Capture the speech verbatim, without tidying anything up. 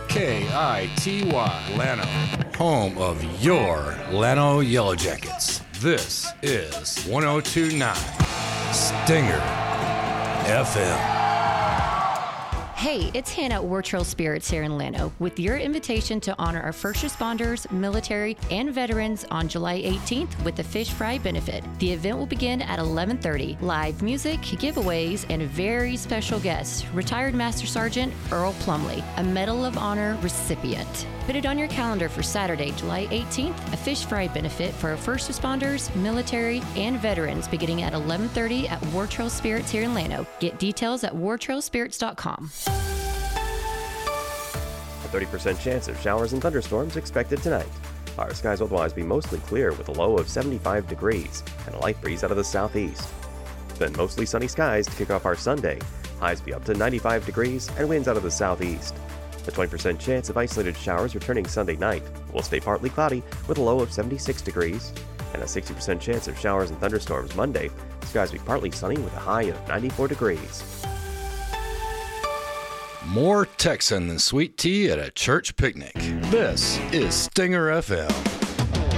K I T Y, Llano, home of your Llano Yellow Jackets. This is one oh two point nine Stinger F M. Hey, it's Hannah at War Trail Spirits here in Llano with your invitation to honor our first responders, military, and veterans on July eighteenth with the Fish Fry Benefit. The event will begin at eleven thirty. Live music, giveaways, and a very special guest, retired Master Sergeant Earl Plumley, a Medal of Honor recipient. Put it on your calendar for Saturday, July eighteenth, a Fish Fry Benefit for our first responders, military, and veterans beginning at eleven thirty at War Trail Spirits here in Llano. Get details at war trail spirits dot com. A thirty percent chance of showers and thunderstorms expected tonight. Our skies will otherwise be mostly clear with a low of seventy-five degrees and a light breeze out of the southeast. Then mostly sunny skies to kick off our Sunday. Highs be up to ninety-five degrees and winds out of the southeast. A twenty percent chance of isolated showers returning Sunday night. Will stay partly cloudy with a low of seventy-six degrees. And a sixty percent chance of showers and thunderstorms Monday. Skies be partly sunny with a high of ninety-four degrees. More Texan than sweet tea at a church picnic. This is Stinger F M.